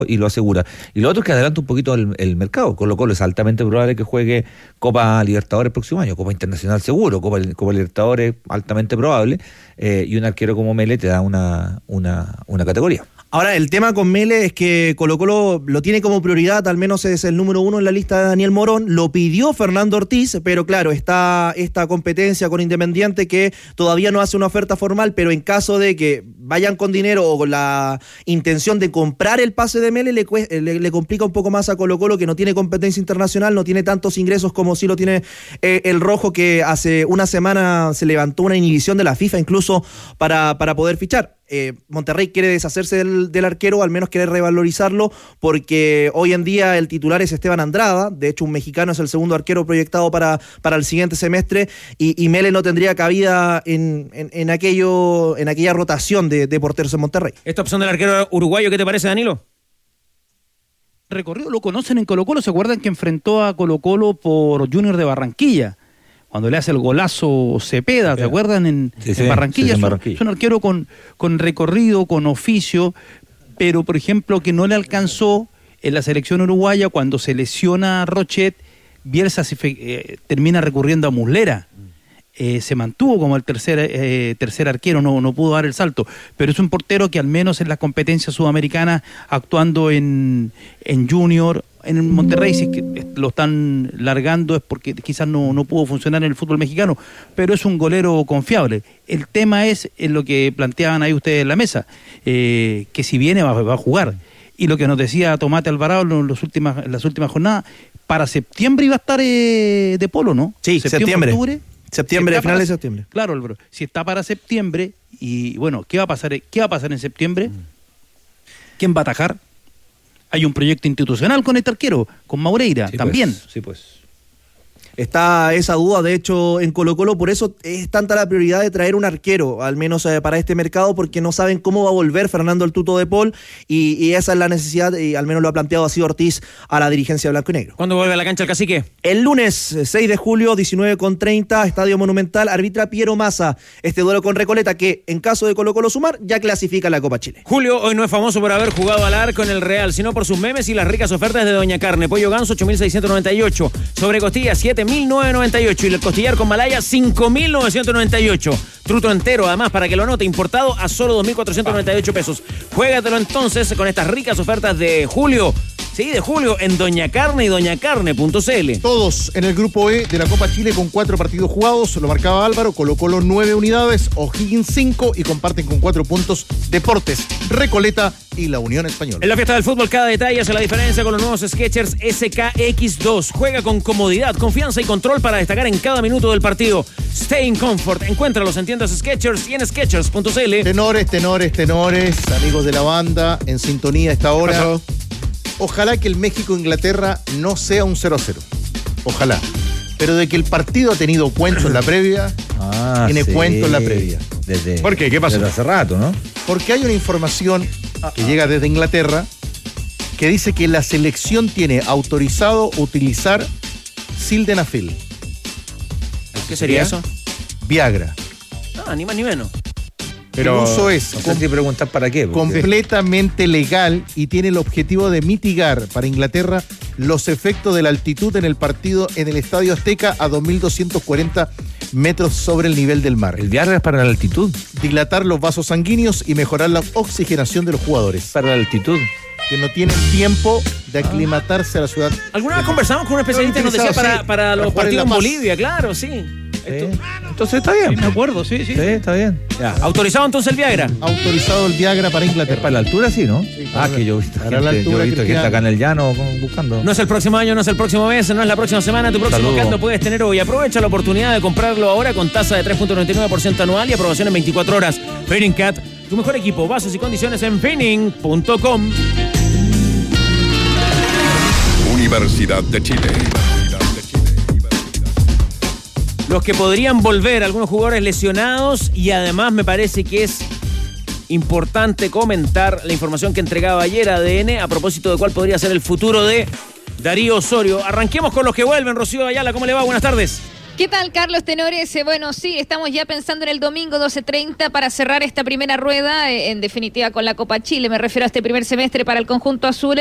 y lo asegura. Y lo otro es que adelanta un poquito el mercado. Colo-Colo es altamente probable que juegue Copa Libertadores el próximo año, Copa Internacional seguro, Copa Libertadores altamente probable, y un arquero como Mele te da una categoría. Ahora, el tema con Mele es que Colo-Colo lo tiene como prioridad, al menos es el número 1 en la lista de Daniel Morón, lo pidió Fernando Ortiz, pero claro, está esta competencia con Independiente que todavía no hace una oferta formal, pero en caso de que vayan con dinero o con la intención de comprar el pase de Mele, le complica un poco más a Colo-Colo, que no tiene competencia internacional, no tiene tantos ingresos como sí lo tiene el Rojo, que hace una semana se levantó una inhibición de la FIFA incluso para poder fichar. Monterrey quiere deshacerse del arquero, o al menos quiere revalorizarlo, porque hoy en día el titular es Esteban Andrada, de hecho un mexicano es el segundo arquero proyectado para el siguiente semestre, y Mele no tendría cabida en aquella rotación de porteros en Monterrey. Esta opción del arquero uruguayo, ¿qué te parece, Danilo? Recorrido, lo conocen en Colo-Colo, ¿se acuerdan que enfrentó a Colo-Colo por Junior de Barranquilla? Cuando le hace el golazo Cepeda, ¿te acuerdan? En Barranquilla. Sí, es un arquero con recorrido, con oficio, pero por ejemplo que no le alcanzó en la selección uruguaya cuando se lesiona Rochet, Bielsa termina recurriendo a Muslera. Se mantuvo como el tercer arquero, no pudo dar el salto, pero es un portero que al menos en las competencias sudamericanas, actuando en Junior, en Monterrey, si es que lo están largando es porque quizás no pudo funcionar en el fútbol mexicano, pero es un golero confiable. El tema es en lo que planteaban ahí ustedes en la mesa, que si viene va a jugar, y lo que nos decía Tomate Alvarado en las últimas jornadas, para septiembre iba a estar de Polo, ¿no? Sí, septiembre. Octubre. Septiembre, si finales de septiembre. Claro, Álvaro. Si está para septiembre, y bueno, ¿qué va a pasar en septiembre? ¿Quién va a atajar? Hay un proyecto institucional con este arquero, con Maureira, sí, también. Pues, sí, pues. Está esa duda, de hecho, en Colo-Colo, por eso es tanta la prioridad de traer un arquero, al menos para este mercado, porque no saben cómo va a volver Fernando el Tuto de Paul, y esa es la necesidad, y al menos lo ha planteado así Ortiz a la dirigencia blanco y negro. ¿Cuándo vuelve a la cancha el Cacique? El lunes 6 de julio, 19:30, Estadio Monumental, arbitra Piero Massa, este duelo con Recoleta, que en caso de Colo-Colo sumar, ya clasifica la Copa Chile. Julio hoy no es famoso por haber jugado al arco en el Real, sino por sus memes y las ricas ofertas de Doña Carne. Pollo ganso, 8.698, sobre costillas, 7.998, y el costillar con malaya, 5.998. Truto entero, además, para que lo anote, importado a solo 2.498 pesos. Juégatelo entonces con estas ricas ofertas de julio. Sí, de julio, en Doña Carne y doñacarne.cl. Todos en el grupo E de la Copa Chile con 4 partidos jugados, lo marcaba Álvaro, Colo-Colo 9 unidades, O'Higgins 5 y comparten con 4 puntos Deportes, Recoleta y la Unión Española. En la fiesta del fútbol cada detalle hace la diferencia con los nuevos Skechers SKX2. Juega con comodidad, confianza y control para destacar en cada minuto del partido. Stay in comfort. Encuéntralos en tiendas Skechers y en Skechers.cl. Tenores, amigos de la banda, en sintonía a esta hora. Ojalá que el México-Inglaterra no sea un 0-0. Ojalá. Pero de que el partido ha tenido cuento en la previa, tiene cuento en la previa. ¿Por qué? ¿Qué pasó? Desde hace rato, ¿no? Porque hay una información que llega desde Inglaterra que dice que la selección tiene autorizado utilizar sildenafil. ¿Qué sería eso? Viagra. Ni más ni menos. Pero el uso es, no sé si preguntar para qué, completamente legal y tiene el objetivo de mitigar para Inglaterra los efectos de la altitud en el partido en el Estadio Azteca a 2.240 metros sobre el nivel del mar. ¿El Viagra es para la altitud? Dilatar los vasos sanguíneos y mejorar la oxigenación de los jugadores. Para la altitud. Que no tienen tiempo de aclimatarse a la ciudad. Alguna vez conversamos con un especialista y nos decía para los partidos en Bolivia, claro, sí. Entonces está bien. Sí, me acuerdo, sí. Sí, está bien. Ya. ¿Autorizado entonces el Viagra? Autorizado el Viagra para Inglaterra. Es para la altura, sí, ¿no? Sí, que yo he visto gente que está acá en el llano buscando. No es el próximo año, no es el próximo mes, no es la próxima semana. Tu próximo cando puedes tener hoy. Aprovecha la oportunidad de comprarlo ahora con tasa de 3.99% anual y aprobación en 24 horas. Feining Cat, tu mejor equipo. Bases y condiciones en feining.com. Universidad de Chile. Los que podrían volver, algunos jugadores lesionados, y además me parece que es importante comentar la información que entregaba ayer ADN a propósito de cuál podría ser el futuro de Darío Osorio. Arranquemos con los que vuelven. Rocío Ayala, ¿cómo le va? Buenas tardes. ¿Qué tal, Carlos Tenores? Bueno, sí, estamos ya pensando en el domingo 12:30 para cerrar esta primera rueda, en definitiva con la Copa Chile. Me refiero a este primer semestre para el conjunto azul.